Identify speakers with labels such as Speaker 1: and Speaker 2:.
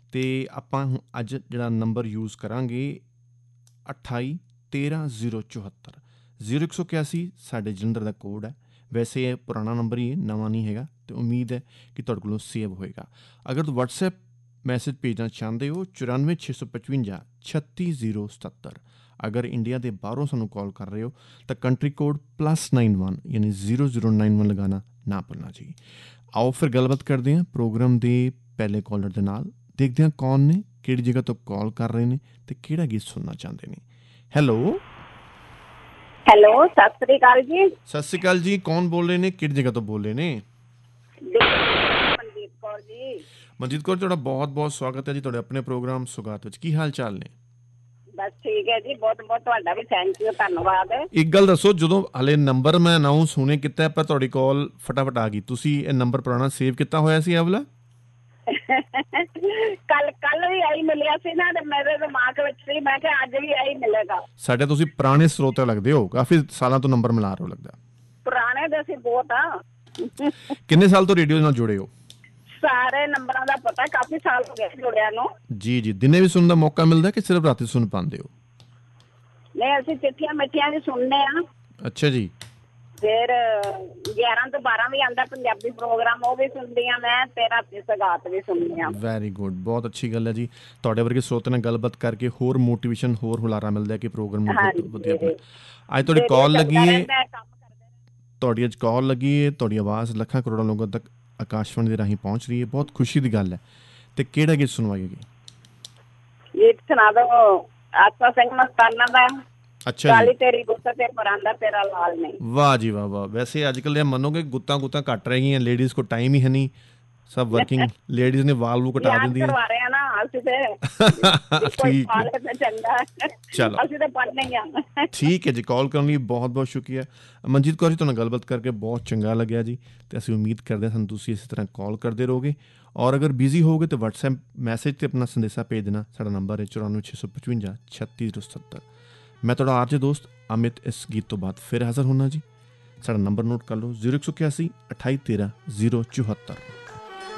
Speaker 1: ਅਤੇ ਆਪਾਂ ਅੱਜ ਜਿਹੜਾ ਨੰਬਰ ਯੂਜ਼ ਕਰਾਂਗੇ 2813 074 0181 ਸਾਡੇ ਜਲੰਧਰ ਦਾ ਕੋਡ ਹੈ। ਵੈਸੇ ਇਹ ਪੁਰਾਣਾ ਨੰਬਰ ਹੀ ਹੈ, ਨਵਾਂ ਨਹੀਂ ਹੈਗਾ, ਅਤੇ ਉਮੀਦ ਹੈ ਕਿ ਤੁਹਾਡੇ ਕੋਲੋਂ ਸੇਵ ਹੋਏਗਾ। ਅਗਰ ਤੁਸੀਂ ਵਟਸਐਪ ਮੈਸੇਜ ਭੇਜਣਾ ਚਾਹੁੰਦੇ ਹੋ 94 655 36077। ਅਗਰ ਇੰਡੀਆ ਦੇ ਬਾਹਰੋਂ ਸਾਨੂੰ ਕਾਲ ਕਰ ਰਹੇ ਹੋ ਤਾਂ ਕੰਟਰੀ ਕੋਡ +91 ਯਾਨੀ 0091 ਲਗਾਉਣਾ ਨਾ ਭੁੱਲਣਾ ਜੀ। ਆਓ ਫਿਰ ਗੱਲਬਾਤ ਕਰਦੇ ਹਾਂ ਪ੍ਰੋਗਰਾਮ ਦੇ ਪਹਿਲੇ ਕਾਲਰ ਦੇ ਨਾਲ। ਦੇਖਦੇ ਹਾਂ ਕੌਣ ਨੇ, ਕਿਹੜੀ ਜਗ੍ਹਾ ਤੋਂ ਕਾਲ ਕਰ ਰਹੇ ਨੇ ਅਤੇ ਕਿਹੜਾ ਗੀਤ ਸੁਣਨਾ ਚਾਹੁੰਦੇ ਨੇ। ਹੈਲੋ
Speaker 2: ਹੈਲੋ, ਸਤਿ ਸ੍ਰੀ ਅਕਾਲ ਜੀ।
Speaker 1: ਸਤਿ ਸ਼੍ਰੀ ਅਕਾਲ ਜੀ, ਕੌਣ ਬੋਲ ਰਹੇ ਨੇ, ਕਿਹੜੀ ਜਗ੍ਹਾ ਤੋਂ ਬੋਲ ਰਹੇ ਨੇ?
Speaker 2: ਮਨਜੀਤ ਕੌਰ ਜੀ।
Speaker 1: ਮਨਜੀਤ ਕੌਰ, ਤੁਹਾਡਾ ਬਹੁਤ ਬਹੁਤ ਸਵਾਗਤ ਹੈ ਜੀ ਤੁਹਾਡੇ ਆਪਣੇ ਪ੍ਰੋਗਰਾਮ ਸੁਗਾਤ ਵਿੱਚ। ਕੀ ਹਾਲ ਚਾਲ ਨੇ?
Speaker 2: ਬਸ ਠੀਕ ਹੈ ਜੀ, ਬਹੁਤ ਬਹੁਤ ਤੁਹਾਡਾ ਵੀ ਥੈਂਕ ਯੂ, ਧੰਨਵਾਦ।
Speaker 1: ਇੱਕ ਗੱਲ ਦੱਸੋ, ਜਦੋਂ ਹਾਲੇ ਨੰਬਰ ਮੈਂ ਅਨਾਊਂਸ ਹੁਣੇ ਕੀਤਾ ਪਰ ਤੁਹਾਡੀ ਕਾਲ ਫਟਾਫਟ ਆ ਗਈ, ਤੁਸੀਂ ਇਹ ਨੰਬਰ ਪੁਰਾਣਾ ਸੇਵ ਕੀਤਾ ਹੋਇਆ ਸੀ ਇਹ ਵਾਲਾ?
Speaker 2: ਕੱਲ ਵੀ ਆਈ ਮਿਲਿਆ ਸੀ ਨਾ, ਤੇ ਮੇਰੇ ਦਿਮਾਗ ਵਿੱਚ ਸੀ, ਮੈਂ ਕਿਹਾ ਅੱਜ ਵੀ ਆਈ ਮਿਲੇਗਾ।
Speaker 1: ਸਾਡੇ ਤੁਸੀਂ ਪੁਰਾਣੇ ਸਰੋਤੇ ਲੱਗਦੇ ਹੋ, ਕਾਫੀ ਸਾਲਾਂ ਤੋਂ ਨੰਬਰ ਮਿਲਾ ਰਹੇ ਹੋ ਲੱਗਦਾ।
Speaker 2: ਪੁਰਾਣੇ ਤਾਂ ਅਸੀਂ ਬਹੁਤ ਆ।
Speaker 1: ਕਿੰਨੇ ਸਾਲ ਤੋਂ ਰੇਡੀਓ ਨਾਲ ਜੁੜੇ ਹੋ?
Speaker 2: ਸਾਰੇ ਨੰਬਰਾਂ ਦਾ ਪਤਾ, ਕਾਫੀ ਸਾਲ ਹੋ ਗਏ ਜੁੜਿਆ ਨੂੰ।
Speaker 1: ਜੀ ਜੀ, ਦਿਨੇ ਵੀ ਸੁਣਨ ਦਾ ਮੌਕਾ ਮਿਲਦਾ ਕਿ ਸਿਰਫ ਰਾਤੀ ਸੁਣ ਪਾਉਂਦੇ ਹੋ?
Speaker 2: ਨਹੀਂ, ਅਸੀਂ ਚਿੱਠੀਆਂ ਮਿੱਠੀਆਂ ਵੀ ਸੁਣਨੇ ਆ।
Speaker 1: ਅੱਛਾ ਜੀ।
Speaker 2: ਫਿਰ 11 ਤੋਂ 12 ਵੀ ਆਉਂਦਾ ਪੰਜਾਬੀ ਪ੍ਰੋਗਰਾਮ, ਉਹ ਵੀ ਸੁਣਦੀ ਹਾਂ ਮੈਂ, ਤੇ ਰਾਤੀ ਸਗਾਤ ਵੀ ਸੁਣਦੀ ਹਾਂ।
Speaker 1: ਵੈਰੀ ਗੁੱਡ, ਬਹੁਤ ਅੱਛੀ ਗੱਲ ਹੈ ਜੀ। ਤੁਹਾਡੇ ਵਰਗੇ ਸਰੋਤੇ ਨਾਲ ਗੱਲਬਾਤ ਕਰਕੇ ਹੋਰ ਮੋਟੀਵੇਸ਼ਨ, ਹੋਰ ਹੁਲਾਰਾ ਮਿਲਦਾ ਕਿ ਪ੍ਰੋਗਰਾਮ ਨੂੰ ਵਧੀਆ। ਅੱਜ ਤੁਹਾਡੀ ਕਾਲ ਲੱਗੀ ਹੈ, ਤੁਹਾਡੀ ਅੱਜ ਕਾਲ ਲੱਗੀ ਹੈ, ਤੁਹਾਡੀ ਆਵਾਜ਼ ਲੱਖਾਂ ਕਰੋੜਾਂ ਲੋਕਾਂ ਤੱਕ ਆਕਾਸ਼ਵਾਣੀ ਦੇ ਰਾਹੀਂ ਪਹੁੰਚ ਰਹੀ ਹੈ, ਬਹੁਤ ਖੁਸ਼ੀ ਦੀ ਗੱਲ ਹੈ। ਅਤੇ ਕਿਹੜਾ ਗੀਤ ਸੁਣਵਾਈਏਗੀ?
Speaker 2: ਗੀਤ ਸੁਣਾ ਦੋ ਆਸਾ ਸਿੰਘ ਮਸਤਾਨਾ ਦਾ।
Speaker 1: ਅੱਛਾ ਜੀ।
Speaker 2: ਤੇਰੀ ਗੁੱਤ ਤੇ ਪਰਾਂਦਾ ਤੇਰਾ ਲਾਲ ਨਹੀਂ।
Speaker 1: ਵਾਹ ਜੀ ਵਾਹ ਵਾਹ। ਵੈਸੇ ਅੱਜ ਕੱਲ੍ਹ ਇਹ ਮੰਨੋਗੇ ਗੁੱਤਾਂ ਘੱਟ ਰਹਿ ਗਈਆਂ, ਲੇਡੀਜ਼ ਕੋਲ ਟਾਈਮ ਹੀ ਹੈ ਨਹੀਂ, ਸਭ ਵਰਕਿੰਗ ਲੇਡੀਜ਼ ਨੇ ਵਾਲ ਵੂ ਕਟਾ ਦਿੰਦੀਆਂ।
Speaker 2: ਕਰਵਾ ਰਹੇ ਆ ਨਾ ਅਸੀਂ ਤੇ।
Speaker 1: ਠੀਕ ਹੈ, ਚਲੋ
Speaker 2: ਅਸੀਂ ਤੇ ਪੜ੍ਹਨੇ ਹੀ ਆ।
Speaker 1: ਠੀਕ ਹੈ ਜੀ, ਕਾਲ ਕਰਨ ਲਈ ਬਹੁਤ ਬਹੁਤ ਸ਼ੁਕਰੀਆ। ਮਨਜੀਤ ਕੌਰ ਜੀ, ਤੁਹਾਨੂੰ ਗੱਲਬਾਤ ਕਰਕੇ ਬਹੁਤ ਚੰਗਾ ਲੱਗਿਆ ਜੀ, ਅਤੇ ਅਸੀਂ ਉਮੀਦ ਕਰਦੇ ਹਾਂ ਸਾਨੂੰ ਤੁਸੀਂ ਇਸੇ ਤਰ੍ਹਾਂ ਕਾਲ ਕਰਦੇ ਰਹੋਗੇ। ਔਰ ਅਗਰ ਬਿਜ਼ੀ ਹੋਗੇ ਤਾਂ ਵਟਸਐਪ ਮੈਸੇਜ 'ਤੇ ਆਪਣਾ ਸੰਦੇਸ਼ਾ ਭੇਜ ਦੇਣਾ। ਸਾਡਾ ਨੰਬਰ ਹੈ 94 655 36077। ਮੈਂ ਤੁਹਾਡਾ ਆਰਜੇ ਦੋਸਤ ਅਮਿਤ ਇਸ ਗੀਤ ਤੋਂ ਬਾਅਦ ਫਿਰ ਹਾਜ਼ਰ ਹੋਣਾ ਜੀ। ਸਾਡਾ ਨੰਬਰ ਨੋਟ ਕਰ ਲਓ 0181 2813 074।